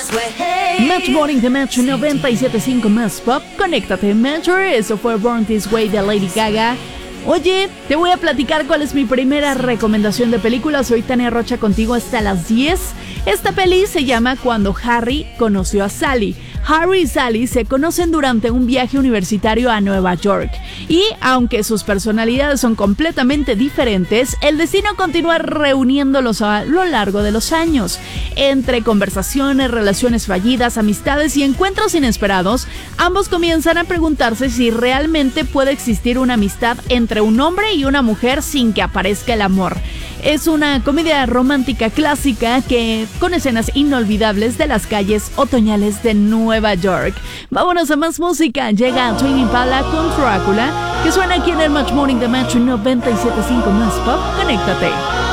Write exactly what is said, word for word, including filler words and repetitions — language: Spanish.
Match Morning de Match noventa y siete punto cinco más Pop. Conéctate, Matcher. Eso fue Born This Way de Lady Gaga. Oye, te voy a platicar cuál es mi primera recomendación de película. Soy Tania Rocha contigo hasta las diez. Esta peli se llama Cuando Harry conoció a Sally. Harry y Sally se conocen durante un viaje universitario a Nueva York. Y aunque sus personalidades son completamente diferentes, el destino continúa reuniéndolos a lo largo de los años. Entre conversaciones, relaciones fallidas, amistades y encuentros inesperados, ambos comienzan a preguntarse si realmente puede existir una amistad entre un hombre y una mujer sin que aparezca el amor. Es una comedia romántica clásica que con escenas inolvidables de las calles otoñales de Nueva York. Vámonos a más música. Llega Tame Impala con Drácula, que suena aquí en el Match Morning de Match noventa y siete punto cinco más Pop. Conéctate.